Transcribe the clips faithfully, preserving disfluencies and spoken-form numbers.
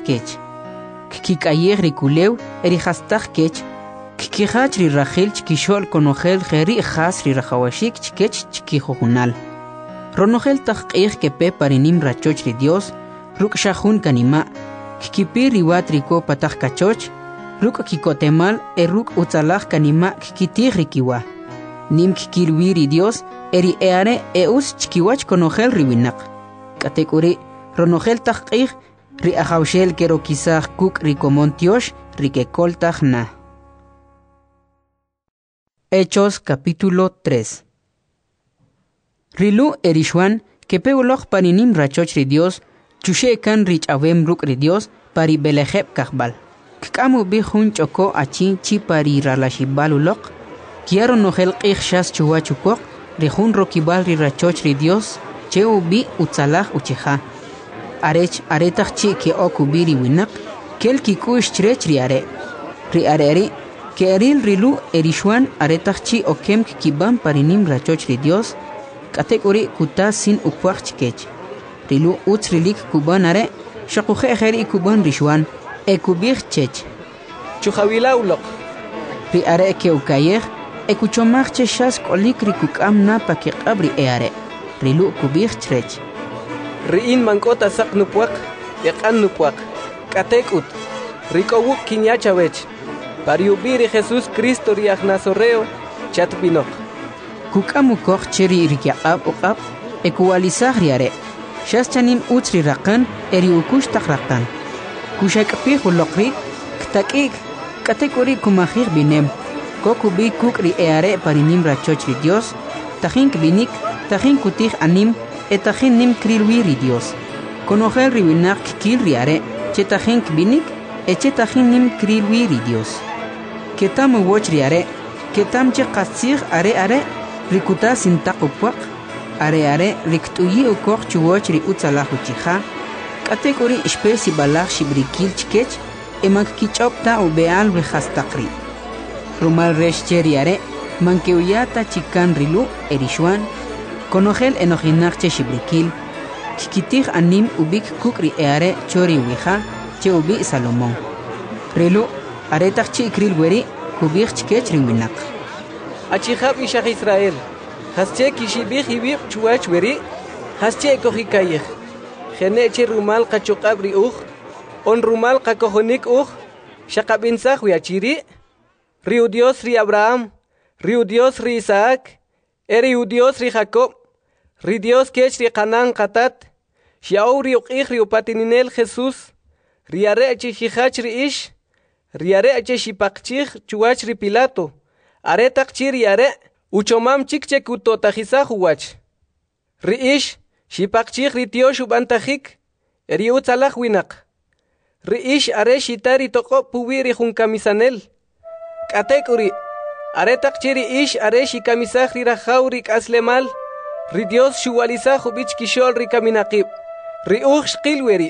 kech. Kikayeg rikulew eri hastaj kech. Kikihach ri Rachel chkishol konogel geri khas ri rajawashik chkech chkijojunal. Ronogel tajqij kepe parinim rachoch ri Dios, ruk shahun kanima. Kikipi riwat riko pataj kachoch, ruk kikotemal e ruk utzalaj kanima kikitig rikiwa. Nim kikilwi ri Dios eri eare eus chkiwach konogel riwinak. Katekuri ronogel tajqij ri ajawshel kero kisaj kuk rikomontiosh rikekoltaj na. Hechos capítulo tres. Rilu erishwan kepeuloj paninim rachoch ri Dios, chushekan rich avem ruk ri Dios pari belejeb kahbal. Kkamu bi hun choko achin chi pari ralashibalulok, kiaro nogel qij shas chuwachukok, ri hun rokibal ri rachoch ri Dios, cheu bi utzalaj ucheja. Arech aretach chi ke okubiri winak, kel kikush chrech ri are. Ri areri Keril rilu erishwan aretachchi okem kiban parinim rachoch ri Dios, katekuri kuta sin ukwach chikech. Rilu utz rilik kuban are, shakuje ejeri kuban rishwan, ekubich chech. Chuhawila ulok. Ri are ke ukayej, ekuchomach che shas kolik rikukam na pakikabri e are. Rilu kubich chrech. Riin mankota sak nupuak, yakan nupuak, katekut, rikowuk kinyachawech. Pariubiri Jesús Cristo riach Nazoreo, chatpinok. Kukamu koch cheri rikiaqab uqab, ekuwalizaj riare. Shas chanim utri raqan, eri ukush tak raqan. Kushakpih ulokri, ktakik, katekuri kumahir binem. Kokubi kukri eare parinim rachoch ri Dios, tajin kbinik, tajin kutij anim, etajin nim krilwi ri Dios. Konogel riwinak kil riare, chetajin kbinik, echetajin nim krilwi ri Dios. Ketam woch riare, ketam che qatsig are are, rikuta sintaqupuaq, are are riktuyi ukoq chuwoch ri utzalah uchiha, katekuri espesi balaj shibrikil chkech, emak kichopta ubeal rehastaqri. Rumal resh cheriare, mankeuyata chikan rilu erishwan, konogel enojinach shibrikil, kikitij anim ubik kukri eare chori wija, che ubi Salomón. Rilu aretach chi kril weri kubich chkech riwinak. Achihab ishach Israel. Hasche kishibich ibib chuach weri. Hasche kohikayech. Geneche rumal kachokab ri uch. On rumal kakohonik uch. Shakabinsach wiachiri. Riu Dios ri Abraham. Riu Dios ri Isaac. Eri u Dios ri Jacob. Ri Dios kech ri Canaan katat. Shiau ri uqich ri upatininel Jesús. Riare achihich ri ish. Riare ache shipakchich chuach ri Pilato. Aretak chi riare uchomam chikche kutotajisaj uwach. Riish shipakchich ri tiosh ubantajik. Eri utzalaj winak. Riish are shitari toko puwiri junkamisanel. Katekuri. Aretak chi riish are shikamisaj ri rajaw ri kaslemal. Ri Dios shuwalizaj ubich kishol ri kaminakib. Ri uch shqilweri.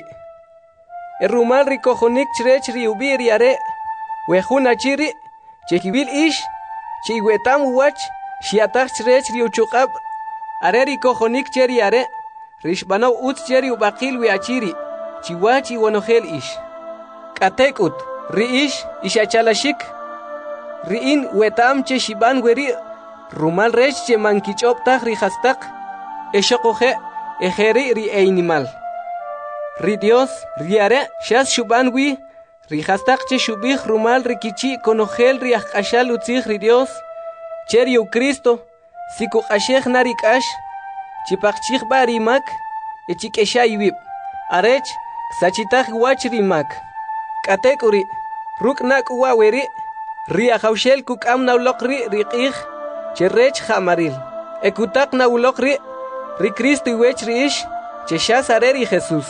Erumal ri kojonik chrech ri ubiri are. Wejuna chiri, chekibil ish, chiwetam uwach, shiatach chrech ri uchukab, are ri kojonik cheri are, rishbanaw utz cheri ubakil wiachiri, chiwachi wanogel ish. Katekut, ri ish, ishachalashik, ri in wetam che shiban weri, rumal rech che mankichoptach ri hastak, eshokoje, ejeri ri einimal. Ri Dios, ri are, shas shuban wi, ri hastak che shubich rumal rikichi konogel ri akashal utzich ri Dios, cheri u Cristo, siku ashech narikash, chipachich barimak, echikesha iwib, arech, sachitach wach rimak. Katekuri, ruk nak uwaweri, ri ahawshel kukam naulokri rikich, cherech hamaril, ekutak naulokri, ri Cristo iwech ri ish, cheshas areri Jesús.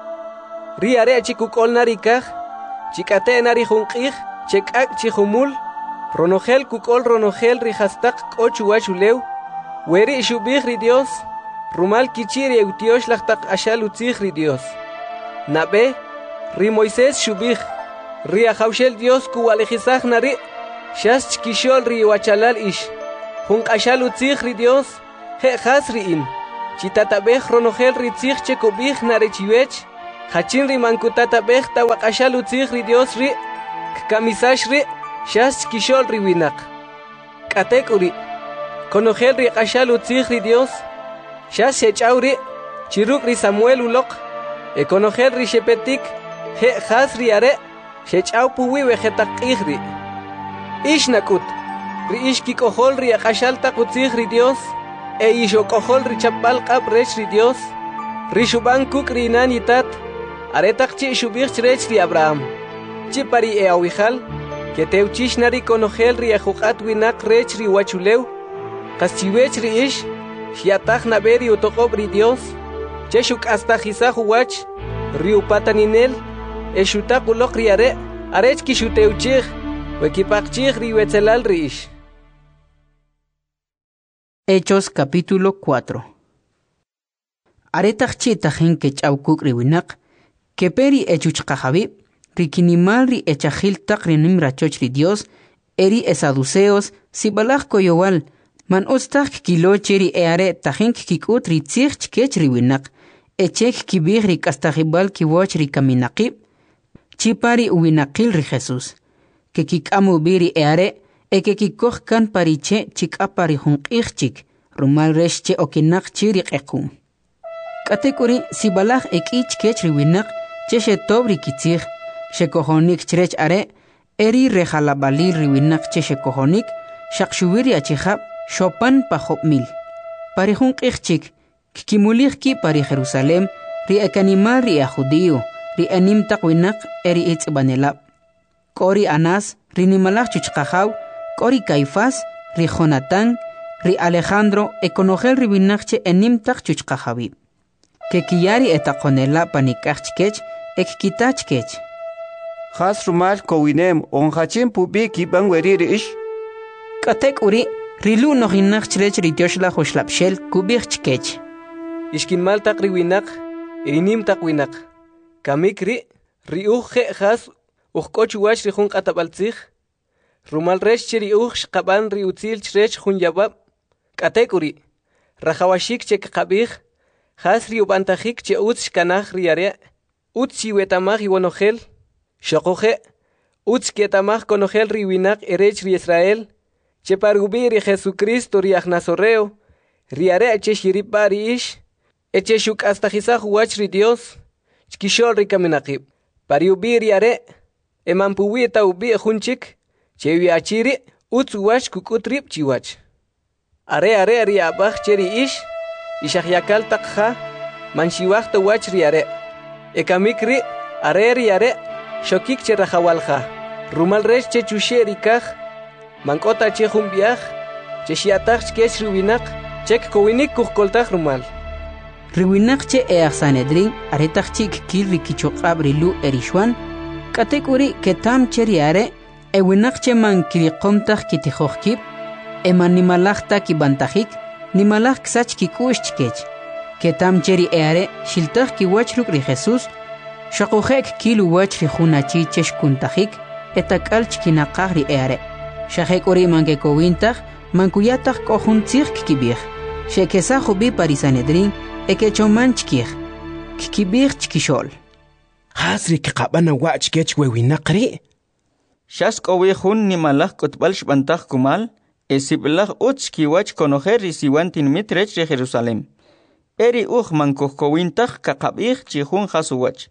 Ri are achikukol narikaj, chikate nari junkij, chekak chihumul, ronogel kukol ronogel ri hastak ochu wachulew, weri shubich ri Dios, rumal kichiri eutiosh lachtak ashal utzich ri Dios. Nabe, ri Moisés shubich, ri ahawshel Dios kuwalejizaj nari, shas chkishol ri wachalal ish, junk ashal utzich ri Dios, he has ri in, chitatabej ronogel ri tzich chekubich nare chiwech, Hachin ri mankutata bechta waqashal utzig ri Dios ri kamisash ri shas kishol ri winak. Katek uri konogel ri qashal utzig ri Dios shas shechaw ri chiruk ri Samuel ulok e konogel ri shepetik he khas ri are shechaw puwi vegetaqig ri. Ish nakut ri ish kikohol ri qashal ta utzig ri Dios e isho kohol ri chapal qab rech ri Dios ri shuban kuk ri nanitat aretak chi shubich rech ri Abraham chi pari e awihal que teuchish nari konogel ri ajuqat winak rech ri wachulew qaschiwech ri ish shiataj naberi utoqob ri Dios che shuk hasta jisaj wach ri upataninel e shutaq uloq ri are arech ki shuteuchig wekipaqchig ri wetzelal ri ish. Hechos capítulo cuatro. Aretaj chi tajin que chawkuk ri winak que peri echuchqajabi rikinimal ri echajil taq ri nimrachoch ri Dios eri esaduceos sibalaj koyowal man ostaj kiloche ri eare tajin kikut ri tzig chkech ri winak echek kibig ri kastajibal kiwoch ri kaminaqib chipari uwinaqil ri Jesús que kikamu biri eare e que kikoj kan pariche chikapari junqijchik rumal reshche okinak chiri qequm katekuri sibalaj ekich kech ri winak cheshe tobri kitzig shekohonik chrech are eri rejalabalil ri winak cheshe kohonik shaqshuwiri achijab shopan pajob mil pari junqijchik kikimulig ki pari Jerusalem ri ekanimal ri a judío ri anim taq winak eri itzbanelab Kori Anas ri nimalaj chuchqajaw Kori Caifás ri Jonatán ri Alejandro ekonogel ri winakche enim taq chuchqajabi que kiyari etaqonela panikachkech ekkitachkech Has rumal kowinem onhachin pubi kiban weriri ish katek uri rilu nohinach chrech ri Dioshla hoshlapshel kubichkech ishkinmal taq ri winak enim taq winak kamikri ri uje has uqoch wach ri junqatabaltzig rumal resh chiri uj qaban ri utzil chrech junyabab katek uri rajawashik chek qabig has ri ubantajik che utz kanaj ri are utz chiwetamaj iwonogel shoqoje utz ketamaj konogel ri winak erech ri Israel che parubi ri Jesucristo ri agnasoreo ri are che shiripa ri ish eche shuk hasta jisaj wach ri Dios chkishol ri kaminaqib pariubi ri are emanpuwi eta ubi junchik che wiachiri utz wach kukutrib chiwach are are ri abaj cheri ish ishahyakal taqha manshiwaqta wach ri are ekamikri are ri are shokik che rajawalja rumal resh che chusheri kaj mankota che jumbiaj che shiataj chkech riwinak chek kowinik kujkoltaj rumal riwinak che eaj Sanedrin aretaj chik kil rikichoqab rilu erishwan katek uri ketam cheri are ewinak che man kiriqomtaj kitijojkib eman nimalajta kibantajik nimalaj ksach kikush chkech ketam cheri eare shiltaj kiwach ruk ri Jesús shaqojek kilu wach ri junachi cheshkuntajik etakal chkinaqaj ri eare shajek uri manke kowintaj mankuyataj kohuntzig kibij shekesa jubi parisanedrin ekechoman chkij kibij chkishol hasri kiqabana wach kech wewinaqri Shas kowi jun nimalaj kotbal shbantaj kumal esiblaj utz kiwach konojer risiwantin mitrech ri Jerusalem eri uj mankojkowintaj kaqabij chijun hasuwach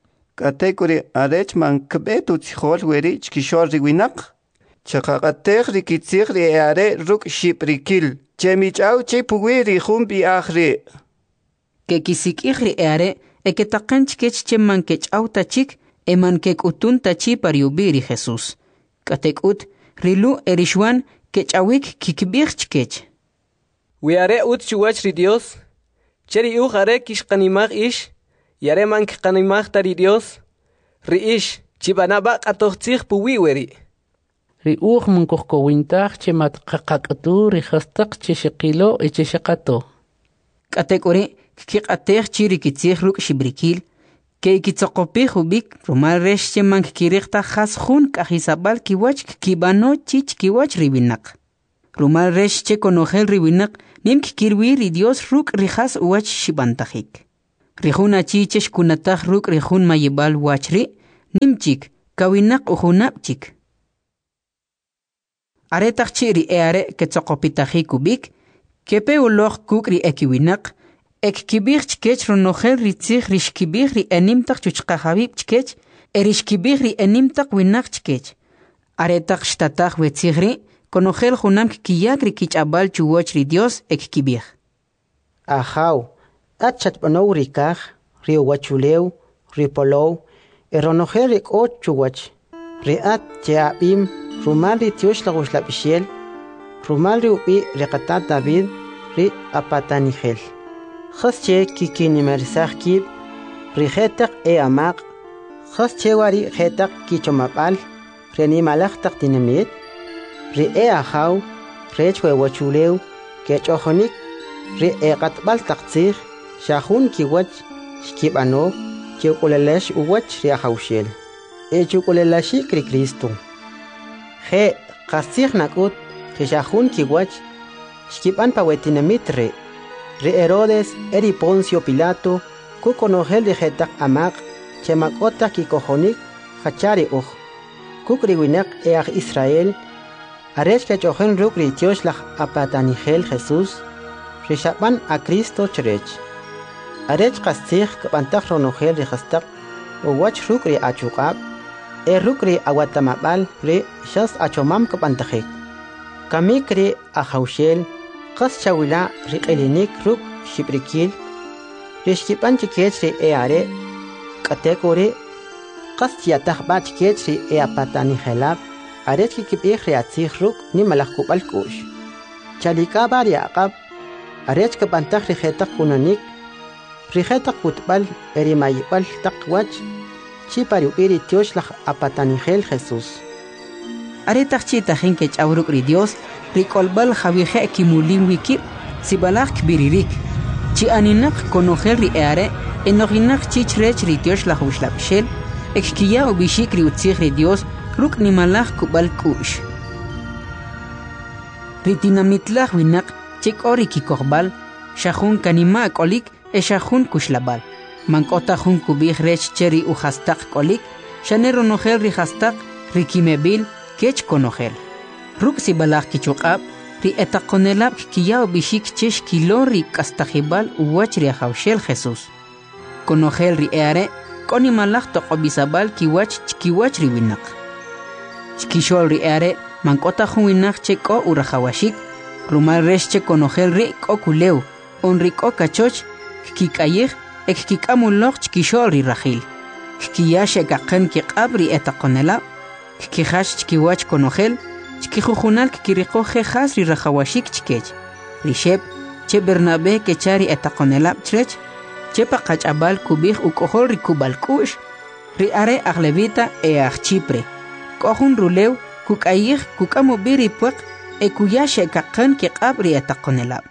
katekuri arech man kbetu chjol weri chkishol ri winak chaqaqatej ri kitzig ri are ruk shiprikil chemichaw che puwi ri jun bi ajri que kisikij ri eare eketaqan chkech che mankech autachik eman kekutun tachi pariubi ri Jesús katekut rilu erishwan kechawik kikbij chkech wiare ut chuwach ri Dios cheri uj are kishqanimaj ish yare man kqanimaj tari Dios ri ish chibanaba qatojtzig puwi weri ri uj munkojkowintaj che matqaqaqtu ri hastaq che shiqilo e che shaqato katekuri kiqatej chiri kitzig ruk shibrikil que kitzoqopij ubik rumal resh che man kirikta has jun kajisabal kiwach kibano chich kiwach ribinak rumal resh che konogel ribinak nim kirwi ri Dios ruk rijas uwach shibantajik Rijuna chichesh kunataj ruk rijun mayibal wachri, nimchik, kawinak uhunapchik. Aretak chiri eare ketzokopitaji kubik, kepe uloj kukri ekiwinak, ek kibir chkech ronogel ritzig rishkibir ri enimtak chuchkahabib chkech, erishkibir ri enimtak winak chkech. Aretak shtataj wetzigri, konogel junam kiyagri kichabal chuwochri Dios ek kibir. Ajaw, achat panow rikaj, rio wachulew, ripolow, eronogel rik och chuwach, riat cheabim, rumal ri tiosh lagos lapishel, rumal ri upi rekatat David, ri apatanigel. Khasche kikini mersach kib, rijetak e amaq, khasche wari jetak kichomapal, reni malachtak dinamit, ri e ajaw, rechwe wachulew, kechohonik, ri e qatbal taqtzig, shahun kiwach, shkibano, kiukulelesh uwach ri ajawshel. E chukulelashi kri Cristo. He qastig nakut, shahun kiwach, shkiban pawetinamit re. Ri Herodes eri Poncio Pilato, kukonogel de jetak amaq, chemakota kikohonik, hachari uj. Kukri winak each Israel, arech kechohen rukri tioslach apatanigel Jesús, rishaban a Cristo cherech. Arech kastig kapantak ronogel de hastak, uwach rukri achukab, e rukri awatamabal re shas achomam kapantakik. Kamikri ajawshel, qas chawila riqilinik ruk shibrikil, rishkipan chikech ri eare, katekore, qas chiataj ba chikech ri eapatanigelab, arech kikipik ri atzig ruk ni malakubal kush. Chalikaba ri aqab, arech kapantaj ri jetak kunanik, ri jetak kutbal eri mayibal takwach, chipari upiri tioslach apatanigel Jesús. Aretak chitajin kech awruk ri Dios, rikolbal javije kimulim wikip, sibalak kbiririk. Chi aninak konogel ri eare, enoginak chichrech ri tiosh la huslapshel, ekkiya ubishik ri utzig ri Dios, ruk nimalach kubal kush. Ritinamitlach winak, chik ori kikorbal, shahun kanima kolik, e shahun kushlabal. Mankota hun kubih rech cheri u hastak kolik, shanero nogel ri hastak, rikimebil, kech konogel. Ruk si balak kichukab, ri etakonelab kiyaw bishik chesh kilo ri kastajibal uwach ri ajawshel Jesús. Konogel ri eare, koni malak tokobisabal kiwach chkiwach ri winak. Chkishol ri eare, mankota hun winak che ko urajawashik, rumal resh che konogel ri ko kuleu, on ri ko kachoch, kikayig, ek kikamulok chkishol ri rajil. Kiyashe kaken kikab ri etakonelab, kihash chkiwach konogel, chkijujunal kikirikoje jas ri rajawashik chkech. Rishep, che Bernabe kechari etakonelab chrech, che paqachabal kubij ukohol ri kubalkush, ri are aglevita e achchipre. Kohun rulew, kukayig kukamubiri puek, e kuyashe kakan kikab ri etakonelab.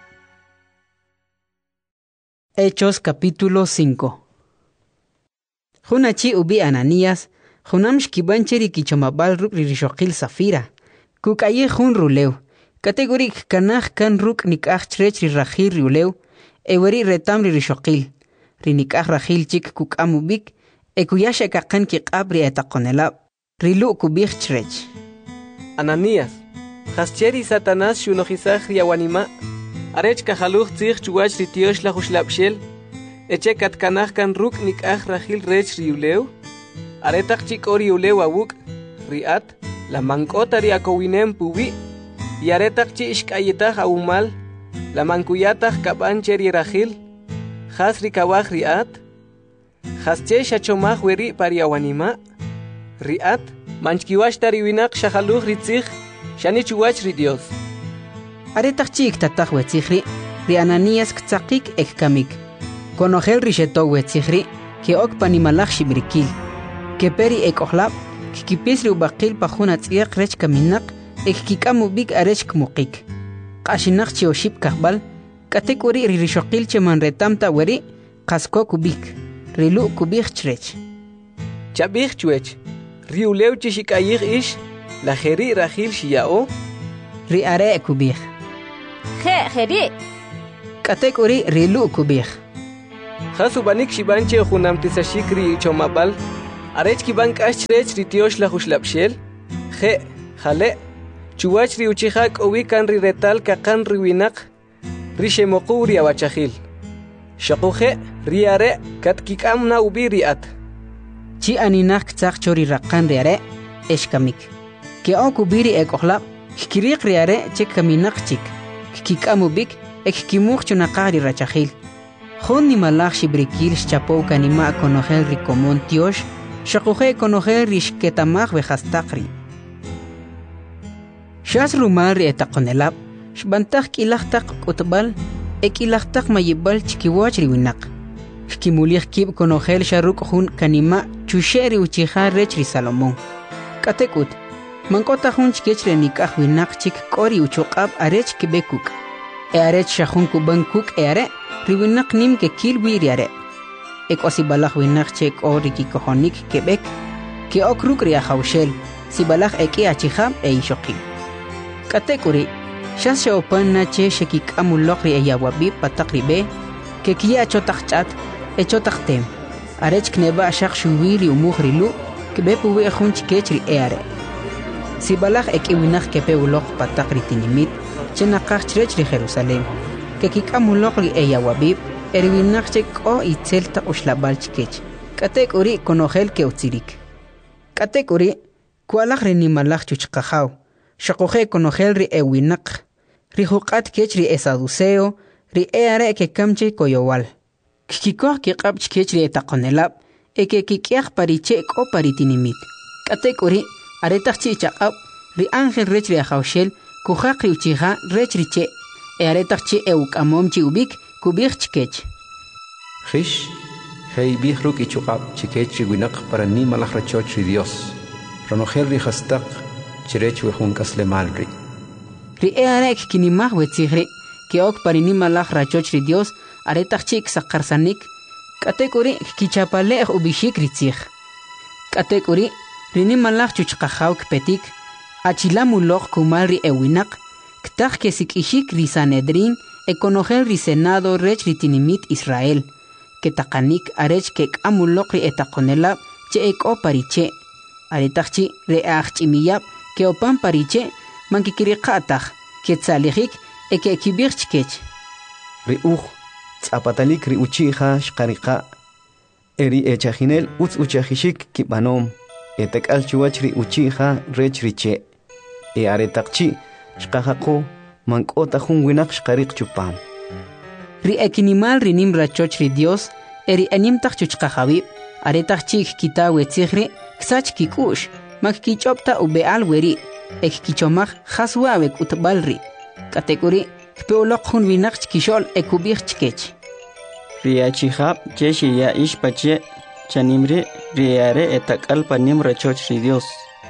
Hechos capítulo cinco. Junachi ubi Ananías, junam shkibancheri kichomabal ruk ri rishokil Safira. Kukaye jun rulew, kategorik kanaj kan ruk nikaj chrech ri rajil rulew, eweri retam ri rishokil, ri nikaj rajil chik kukamubik, e kuyashe kakan kikab ri etakonelab, ri lu kubik chrech. Ananías, hascheri Satanás shunojizaj ri awanima, arech kajaluj tzig chuwach ri tiosh la huslapshel, eche katkanaj kan ruk nikaj rajil rech ri ulew, aretak chik ori ulew awuk, ri at, la mankota ri akowinem puwi, y aretak chi ishkayetaj aumal, la mankuyataj kaban cheri rajil, has ri kawaj ri at, has che shachomaj weri pari awanima, ri at, manchkiwash tari winak shahaluj ri tzig, shani chuwach ri Dios. Aretak chi iktataj wetzigri, ri Ananías ktzakik ek kamik. Konogel ri sheto wetzigri, ke ok panimalaj shibrikil, ke peri ek ohlab, kikipis ri ubaqil pajuna tziyaq rech kaminak, ek kikamubik arech kmukik. Qashinak chi oshib kahbal, katek weri ri rishokil che manretamta weri, qasko kubik, rilu kubik chrech. Chabik chwech, ri ulew chi shikayig ish, la jeri rajil shiyao, ri are kubik. Je, jeri. Katek weri rilu kubik. Hasu banik shibanche junam tisashikri chomabal. Arech ki bank ashrech ritiosh la huslapshel. Je, jale. Chuach ri uchihak owikan ri retal kakan ri winak. Ri shemoku ri awachahil. Shakuje riare kat kikamna ubiri at. Chi aninak tzak chori rakan riare eshkamik. Ke ok ubiri ek ohlap. Kirik riare chek kaminak chik. Kikamubik ek kimuk chunakari rachahil. Hon ni malach shibrikil shchapou kanima konogel rikomon tiosh, shakuje konogel rishketamach vejastakri. Shas rumar etakonelap, shbantak kilachtak utbal, ekilachtak mayibal chikiwach riwinak. Shkimulich kib konogel sharuk hun kanima chusheri uchiha rechri Salomón. Katekut, mankota hun chkechre nikah winak chik kori uchokab arech kibekuk. E arech shahun kuban kuk e are, riwinak nim ke kil wiriare. Ek o si balak winak chek o riki kohonik Quebec, ke ok ruk ria haushel, si balak eke achihab e ishokil. Katekuri, shas shaopan na che shekik amulokri e yawabi patakribe, ke kia chotak chat, e chotak tem. Arech kneba shak shuwiri umuhrilu, kebe puwe hunch kechri e are. Si balak eke winak kepe ulok patakri tinimit, chenakach chirechri Jerusalem. Que kikamulokri eya wabib, erwinachek o itzelta ushlabal chikech. Katek uri konogel ke utzirik. Katek uri, kualach ri nimalach chuchkajau. Shakoje konogel ri ewinak. Ri hukat kech ri esaduseo, ri eare ke kamche koyowal. Kikikoh kikab chikech ri etakonelab, eke kikiach pariche ko paritinimit. Katek uri, aretach chichakab, ri angel rech ri ajaushel, kujak ri uchiha rech ri che. E aretak chi euk amom chi ubik kubik chikech. Hish, hey bihruk y chukab chikech winak para ni malach rachoch ri Dios. Ronogel ri hastak chirech wejunkas le malri. Ri e arek kinimah wetzigri, ke ok para ni malach rachoch ri Dios, aretak chi xakarsanik, katekuri kichapalech ubishik ritzig. Katekuri, ri ni malach chuchkajau kpetik, achilamulok kumal ri ewinak, Ktaj que sikishik ri Sanedrin, ekonogel ri Senado rech ritinimit Israel, que takanik arech que amulokri etakonelab, che ek o pariche, aretachchi re achimiyab, que opan pariche, mankikirikatach, que tzalijik, eke kibirchkech. Ri uj, tzapatalik ri uchija shkarika, eri echajinel utz uchajishik kipanom, etek alchuach ri uchija rech riche, e aretachchi, Shkajako, mankota jun winak shkarik chupam. Ri ekinimal rinim rachoch ri Dios, eri anim tak chuchkajabib, aretach chik kita wetzigri, ksach kikush, mak kichopta ubeal weri, ek kichomach haswawek utbalri. Katekuri, kpeolok jun winak chkishol ekubich chkech. Ri achihab, cheshi ya ishpache, chanimri, ri are etakal panim rachoch ri Dios.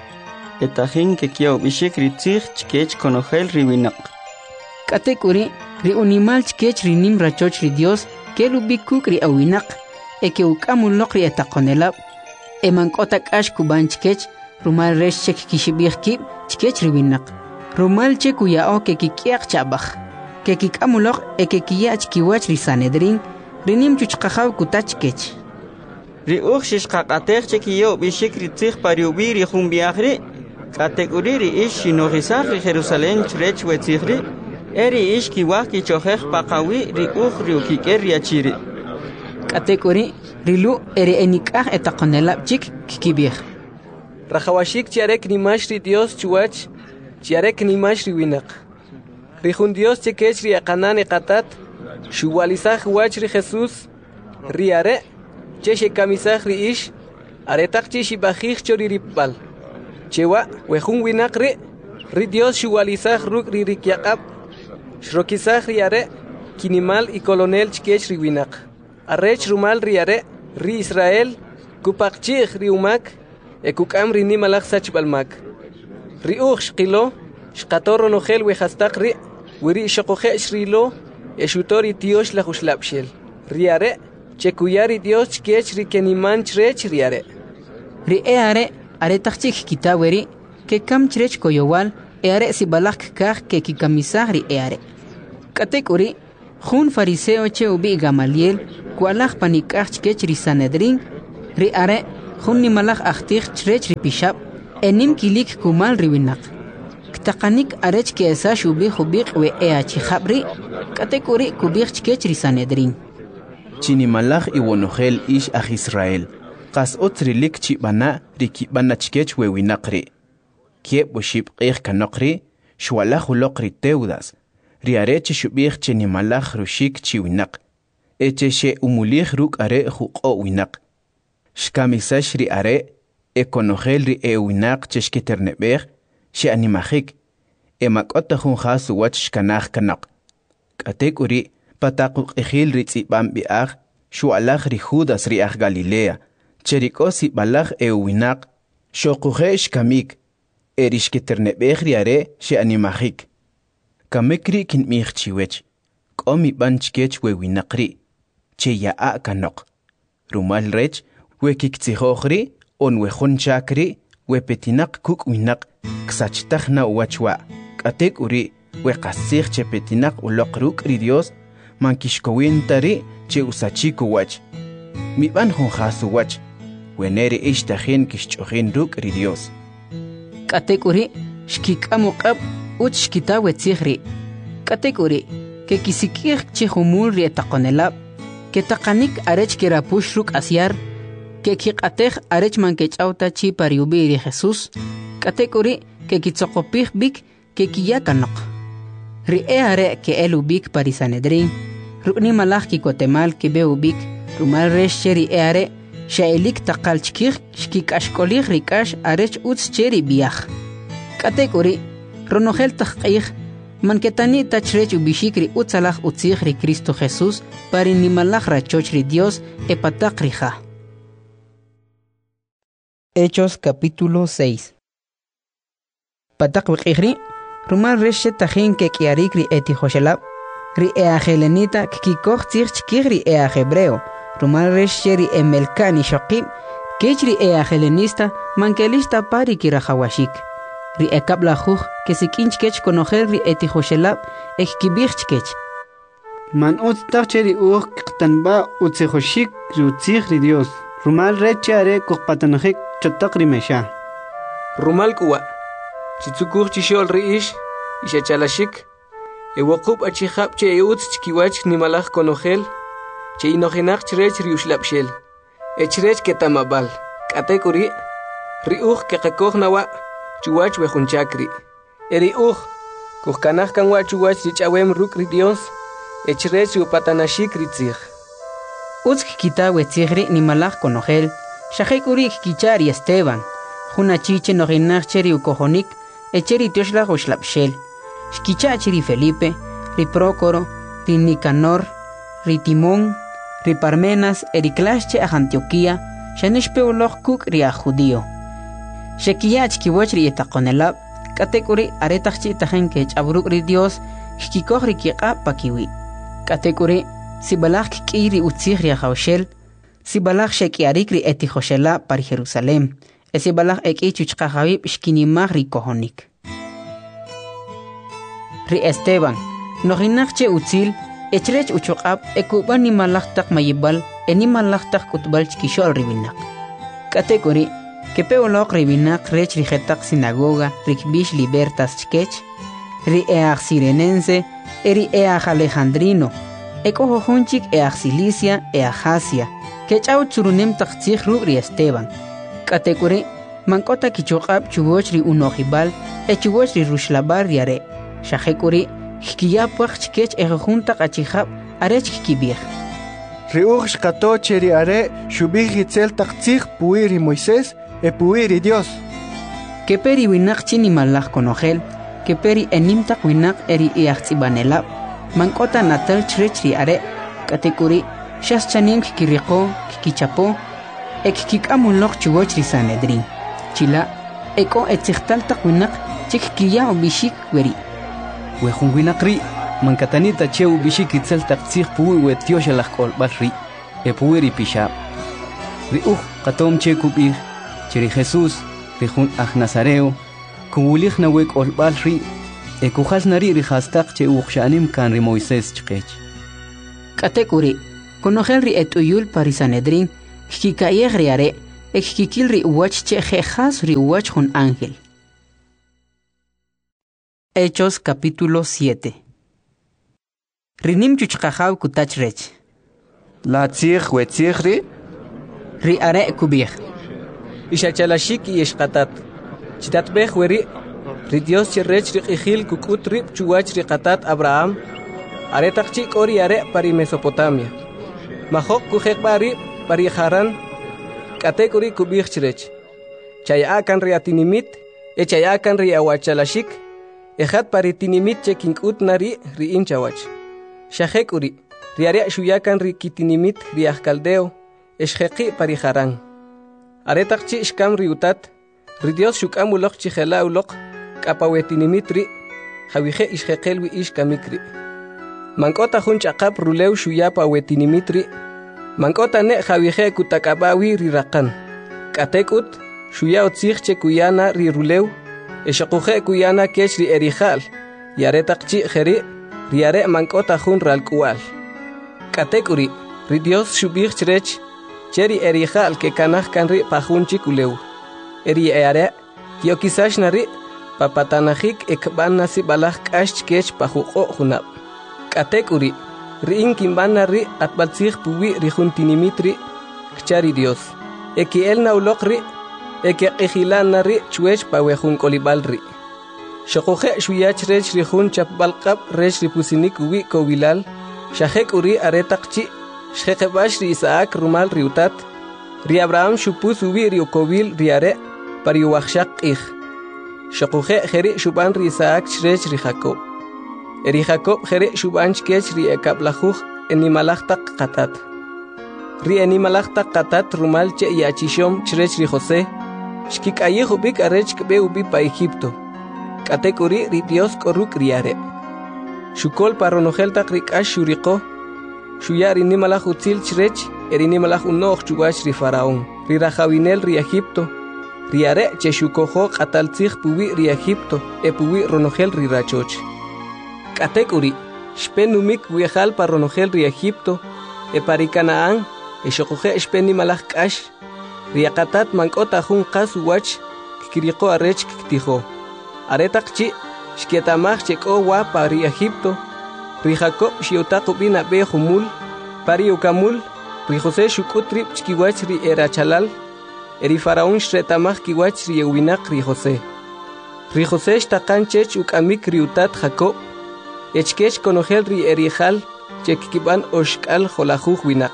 Etajin que kiau bishik ritzig chkech konogel riwinak. Katekuri, ri unimal chkech rinim rachoch ri Dios, ke lubikuk ri awinak, e ke ukamulok ri etakonelab, e mankotak ash kuban chkech, rumal resh chek kishibir kib, chkech riwinak. Rumal chek uyao ke kikiak chabach, ke kikamulok e ke kiach kiwach ri Sanedrin, rinim chuchkajaw kutach chkech. Ri uch shishkakatech chek kiau bishik ritzig pariubi ri jumbiagri, Kategori ish shinorizar ri Jerusalén chrech wetzigri, eri ish kiwah kichohech pakawi ri uch ri ukiker ri achiri. Kategori rilu eri enikah etakonelab chik kikibir. Rajawashik chiarek nimash ri Dios chuach, chiarek nimash ri winak. Rijun Dios chekech ri akanan ekatat, shuwalizaj wach ri Jesús, ri are, cheche kamisaj ri ish, aretak chishi bajij chori ripal. Chewa, wejun winak ri, ri Dios shuwalizaj ruk ri rikyakab, shrokizaj ri are, kinimal y colonel chkech ri winak. Arrech rumal ri are, ri Israel, kupakchij ri umak, e kukam ri nimalaj sachbalmak. Ri uch shkilo, shkatorro nogel wejastak ri, wiri shokoje shrilo, e shutori tiosh la huslapshel. Ri are, chekuyari Dios chkech ri keniman chrech ri are. Ri e are, are tachik kitaweri, ke kam chrech koyowal, e are si balak kach ke kikamisah ri e are. Katekuri, jun fariseo che ubi Gamaliel, kualaj panikaj chkech ri Sanedrin ri are khunni malaj ahtij chrech ri pishab enim kilik kumal ri winaq ktaqanik arech ke esa shubi khubiq we eachi khabri katekuri kubik chkech ri Sanedrin chini malaj iwonojel ish aj Israel qas otrilik chibana rikibana chkech we winaqri kieb bushib qih kanokri shwalaj uloqri teudas ri arech shubik chini malaj rushik chi winaq eche umulih ruk are juqo winaq shkamisash ri are ekonojel ri e winaq cheshketernebej she animajik emakota jun khasu wach shkanaj kanaq katekuri pataqu qihil ri tsibam biaj shualaj ri Judas ri aj Galilea cherikosi balaj e winaq shoquje shkamik erishketernebej ri are she animajik kamekri kinmij chiwech qomi banchkech we winaqri che yaa kanok rumal rech we kiktsijokhri on we khonchakri we petinak kuk winak ksachtajna wachwa katek uri we qasig che petinak uloqruk ri Dios mankishkowintari che usachiko wach mi ban jon khasu wach we nere ishtahin kishchojin ruk ri Dios katek uri shkikamu qab uch shkita we tsikhri katek uri ke kisikir che humul ri taqonelab que taqanik arech que rapush ruk asiar que kiqatej arech man que chauta chi pariubiri Jesús katekuri que kitsoqopij bik que kiyakanok ri e are que elu bik pari Sanedrin rukni malaj ki kotemal que beu bik rumal resh cheri e are shaelik taqal chkij shkik ashkolij rikash arech uts cheri biaj katekuri ronojel taqij man que tani tachrech ubishikri utzalaj utzij ri Cristo Jesús pari nimalaj rachoch ri Dios e patak rija. Hechos capítulo seis. Patak wikri rumal reshe tajin ke kiarik ri eti joshelab ri e ajelenita kikoj tzij chkij ri e hebreo rumal reshe ri e melkani shoqib kech ri e ajelenista man que lista pari kirajawashik ri ekabla juj que si kinchkech konojer ri etijoshelab ekkibichkech man ut tacheri uj qtanba utsejoshik rutzig ri Dios rumal rechare kuqpatanjik chotak ri mesha rumal kuwa chitsukuj chishol ri ish ishachalashik ewaqub achihab che euts chkiwach nimalaj konojel che inojenaq chrech ri ushlabshel echrech ketamabal katekuri ri uj ke qakoj nawa chuwach we junchakri eri uj kujkanaj kanwa chuwach richawem ruk ri Dios echrech u patanashik ri tzij utz kita we tzigri ni malaj konojel shajekuri kichari Esteban juna chiche noginaj cheri u kojonik echeri tioshla ushlabshel shkichachi ri Felipe ri Prócoro ri Nicanor ri Timón ri Parmenas eri klasche a Antioquía shanishpeuloj kuk ri a judío Shekiyach kiwach ri etaqonelab katekuri aretachchi tajen ke chabruk ri Dios hkikoj ri kiqa pakiwi katekuri sibalaj kiri utzig ri haushel sibalaj shekiarik ri etijoshela par Jerusalem esibalaj eki chuchqa habib shkinimaj ri kohonik ri Esteban noginachche utzil echrech uchuqab ekuban ni malaj taq mayibal eni malaj taq kutbal chkishol ri binak katekuri que peoloq ribinak rech rijetak sinagoga rikbish libertas chkech ri eaj sirenense eri eaj alejandrino ekojohunchik eaj Cilicia eaj Asia que chau churunem taqtzij ruk ri Esteban katekuri mankota kichuqab chugoch ri unojibal e chugoch ri rushlabar riare shajekuri hkiyapaj chkech ejojunta qachijab arech kibij ri uj shqato cheri are shubij hitzel taqtzij puir ri Moisés e puiri Dios. Que peri winak chini malaj konojel, que peri enimtak winak eri iachzibanelab, mankota natal chrechri are, katekuri, shas chanim kikiriko, kikichapo, ek kikamulok chugochri Sanedrin. Chila, eko etzihtaltak winak, chik kiya ubishik weri. Wejun winakri, mankatanita che ubishik itzeltak tzih pui we tioshalak kolbalri, e puiri pishab. Ri uj, katom che kubir, Cheri Jesús, rijun aj Nazareo, kuwulig na wek olbal ri, e kujas nari rijastak che uxanim kan ri Moisés chkech. Katekuri, Conogel ri etuyul parisanedrin, kikayeg riare, ekikil ri uwach che jejas ri uwach hun ángel. Hechos capítulo siete. Rinim chuchkajaw kutach rech. La tzig we tzigri? Ri are kubich. Ishachalashik y eshkatat. Chitatbech weri. Ri Dios cherrech ri ijil kukut rip chuwach ri katat Abraham. Are takchik ori are pari Mesopotamia. Mahok kujek bari pari Haran. Katekuri kubich cherech. Chayakan ri atinimit. E chayakan ri awachalashik. Ejat pari tinimit che kinkut nari ri inchawach. Shahek uri. Riare shuyakan ri kitinimit ri ahkaldeo. Eshjeqi pari Haran. Aretakchi ishkam ri utat. Ri Dios shukam ulok chijela ulok. Kapawetinimit ri. Javije ishjeqel wi ishkamikri. Mankota hun chakap ruleu shuyapa wetinimit ri. Mankota ne javije kutakabawi ri rakan. Katekut. Shuya otzich che kuyana ri ruleu. Eshakuje kuyana kech ri erijal. Yaretakchi jeri. Riare mankota hun ralkual. Katekuri. Ri Dios shubich chrech. Cheri erijal que kanaj kanri pajun chikuleu. Eri eare. Kio kisash nari. Papatanajik ekban nasi balaj kash kech pajuko junab. Katekuri. Ri inkimban nari atbalzig puwi ri juntinimitri. Kchari Dios. Eki el naulokri. Eke ejilan nari chuech pawejun kolibalri. Shokuje shuyach rech rihun chapbalqab rech ripusinik uwi kovilal. Shahek uri aretakchi. Shjekebash ri Isaac rumal riutat. Ri Abraham shupus uwi riukovil riare. Pariuachshak ij. Shokuje jeri shuban ri Isaac shrech ri Jacob. Eri Jacob jeri shuban chkech ri ekablajuj enimalachtak katat. Ri enimalachtak katat rumal che yachishom shrech ri José. Shkik ayehubik arech kbe ubi pa Egipto. Katekuri ri Dios koruk riare. Shukol paronojel tak rikash shuriko. Shuyari ni malach utzil chrech, eri ni malach unoch chuwash ri Faraón. Ri rajawinel ri Egipto. Riare che shukojo kataltzig puwi ri Egipto, e puwi ronojel ri rachoch. Katekuri, shpenumik wiejal paronojel ri Egipto, e pari Canaán, e shokoje shpeni malach kash. Riakatat mankota jun kas wach, kikiriko arech kiktijo. Aretakchi, shkietamach cheko wa pari Egipto. Ri Jacob shiotaku bina be humul, pari ukamul, ri José shukutrip chkiwach ri erachalal, eri Faraón shretamach kiwach ri ewinak ri José. Ri José shtakan chech ukamik ri utat Jacob, echkech konogel ri erijal, chekkiban oshkal jolajuj winak.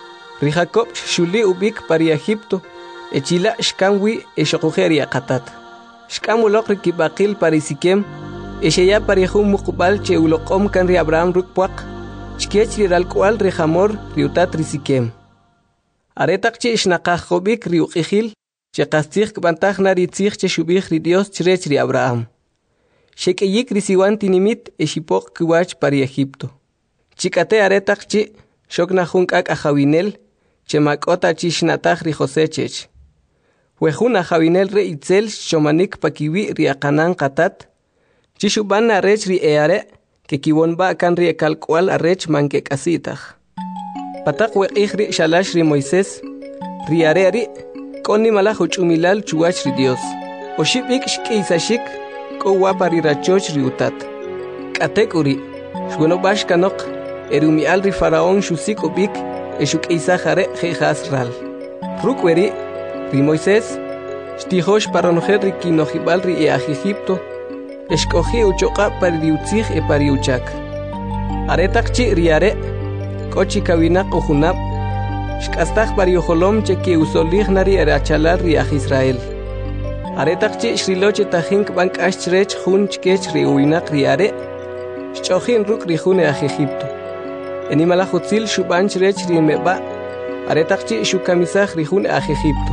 Ri Jacob shuli ubik pari Egipto, echila shkamwi eshokujeri akatat. Shkamulok ri kibakil pari Sikem, esheya pari jun mukbal che ulokom kan ri Abraham rukpuak, chkech ri ralkual ri Hamor ri utat ri Sikem. Aretakchi shnakajobik ri uqijil, che kastig kbantaj nari tzig che shubich ri Dios chrech ri Abraham. Shekeyik ri siwan tinimit eshipok kiwach pari Egipto. Chikate aretakchi, shokna jun kak ajawinel, che makota chishnatach ri José chech. Wejun ajawinel re itzel shomanik pakiwi ri akanan katat, chishuban arech ri eare, que kiwonba kan ri ekalkual arech manke kasitach. Patak weqij ri shalash ri Moisés, ri areri, koni malaj uchumilal chuwach ri Dios. Oshibik shkiisashik, ko wapa ri rachoch ri utat. Katek uri, shwenobash kanok, erumial ri Faraón shusik ubik, eshuk isajare jejas ral. Rukweri, ri Moisés, shtijosh paronjer ri kinojibal ri eaj Egipto, eshkoji uchoqa pari ri utzij e pari uchak. Aretakchi ri are, kochi kawinak ujunab, shkastaj pari ojolom che ki usolij nari erachalal ri aj Israel. Aretakchi shriloche tajink bank ashrech jun chkech ri uinak ri are, shchojin ruk ri jun eaj Egipto. Enimalajutzil shuban chrech ri meba, aretakchi shukamisaj ri jun eaj Egipto.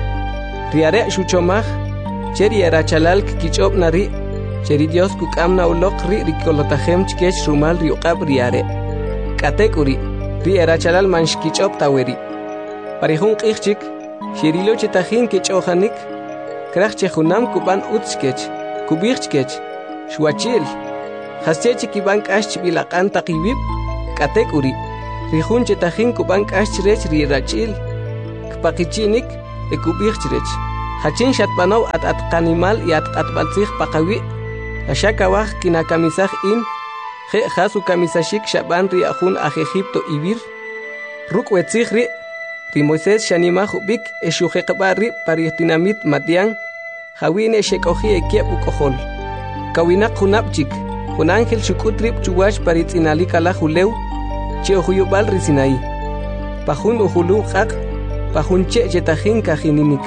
Ri are shuchomaj, cheri erachalal kichob nari, cheri Dios kukamna ulok ri rikolotajem chkech rumal ri uqab ri are. Katekuri, ri erachalal manshkichob taweri. Parihun qijchik, shirilo chetajin kichojanik, kraj chejunam kuban utskech, kubijchkech, shwachil. Hastechi kiban kash bilaqan taqibib, katekuri, Rijun chetajin kuban kashchirech ri rachil. Kpakichinik ekubich chirech. Hachin shatbanov at at kanimal y at at balzich pakawi. Ashakawah kinakamisaj in. Je jasu kamisashik shaban ri ajun aj Egipto ibir. Ruk wetzich ri. Ri Moisés shanimaj ubik eshujeqba ri paritinamit matian. Hawine shekoji ekiep ukohol. Kawinak hunapchik. Un ángel shukutrip chuwash paritzinalika juleu. Che ojuyubal risinai. Pajun ujulu jak. Pajun che chetajin kajininik.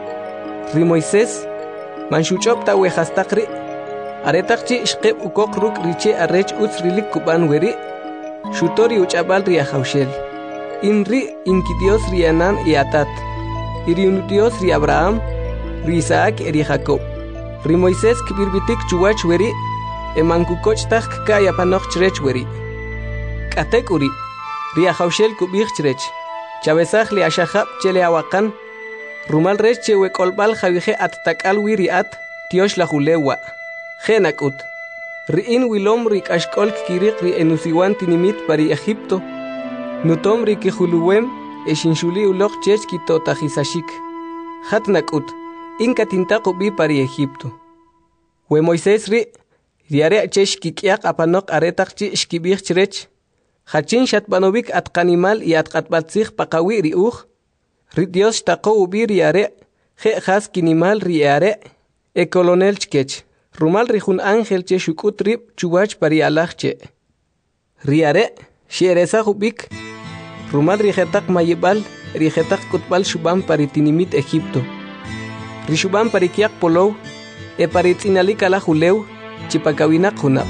Ri Moisés. Manshuchopta wejastakri. Aretakchi shqeb ukok ruk riche arrech utz rilik kuban weri. Shutori uchabal ri ajaushel. Inri inkidios ri Anan y Atat. Iriunudios ri Abraham. Ri Isaac eri Jacob. Ri Moisés kibirbitik chuwach weri. Emankukoch tak kaya panoch chrech weri. Katek uri. Ri ajaushel kubich chrech. Chavesaj li ashahab chele awakan. Rumal rech che wekolbal javije at takal wiri at. Tiosh la julewa. Genakut. Ri in wilom ri kashkol kirik ri enusiwan tinimit pari Egipto. Nutom ri kijuluwem eshinshuli ulok chech kitotajisashik. Hatnakut. Inka tintako bi pari Egipto. We Moisés ri. Riare chesh kikiak apanok aretakchi shkibich chrech. Hachin shatbanovik at kanimal y at katbatzich pakawi ri uj. Ri Dios tako ubi riare. Je has kinimal riare. E colonel chkech. Rumal rijun ángel che shukutrip chuwach pari alachche. Riare. Shiereza ubik. Rumal rijetak mayibal. Rijetak kutbal shubam pari tinimit Egipto. Rishubam pari kiak polou. E pari tzinalika la juleu. Chipakawinak hunap.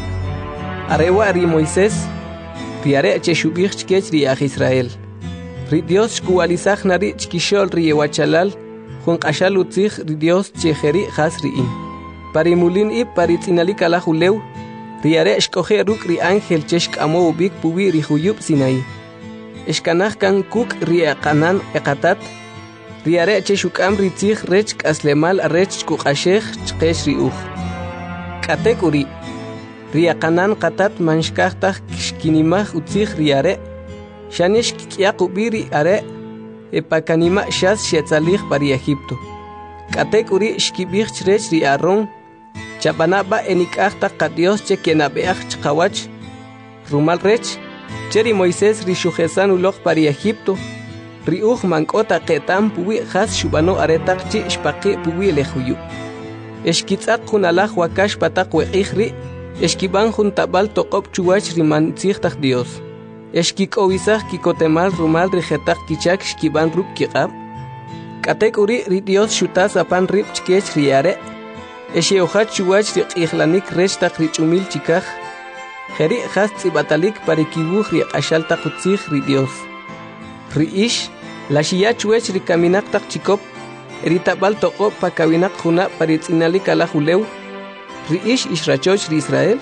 Arewa ri Moisés. Riare che shubich chkech ri aj Israel. Ri Dios shkualizaj nari chkishol ri ewachalal. Jun kashal utzich ri Dios chejeri has ri in. Parimulin ip paritzinalika la juleu. Riare shkoje ruk ri ángel cheshk amo ubik puwi ri huyub Sinai. Eshkanaj kan kuk ri aqanan eqatat. Riare che shukam ri tzich rech aslemal rech kukashej chkesh ri uj. Katek uri. Riaqanan qatat manshkajtaj kishkinimaj utzij riare. Shanish kikiaq ubiri are. Epakanima shas shetzalij pari Egipto. Katek uri shkibij chrech ri Aarón. Chapanaba enikajtaj qadios che kenabeaj chqawach. Rumal rech. Cheri Moisés ri shujesan uloj pari Egipto. Ri uj mankota qetam puwi jas shubano aretakchi shpaqi puwi lejuyu. Eshkitzak junalaj wakash patak weqijri. Eshkiban juntabal toqop chuwach riman tzijtaj Dios. Eshkikowisaj kikotemal rumal rijetak kichak shkiban ruk kiqab. Katek uri ri Dios shutas apan rib chkech riare. Esheojach chuwach riqijlanik rechtak richumil chikaj. Jeri jas tzibatalik parikibuj riqashaltak utzij ri Dios. Ri ish, la shia chuwech rikaminaktak chikop. Eritabal toqop pakawinak juna paritzinalika la juleu. Riish ishrachoch ri Israel.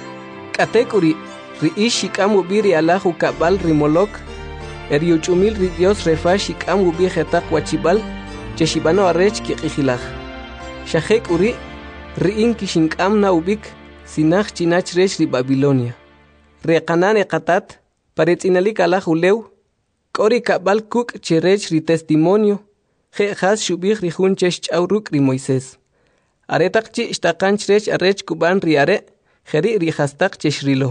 Katek uri. Riish shikam ubiri alahu kabal rimolok. Eriuchumil ri Dios refa shikam ubi jetak wachibal. Cheshibano arrech kiqijilaj. Shahek uri. Riin kishinkam na ubik. Sinaj chinach rech ri Babilonia. Reqanan eqatat. Paritzinalika la juleu. Kori kabal kuk cherech ri testimonio. Je has shubij rijun chesh chauruk ri Moisés. Aretakchi shtakanch rech arrech kuban riare. Jeri rijastak cheshrilo.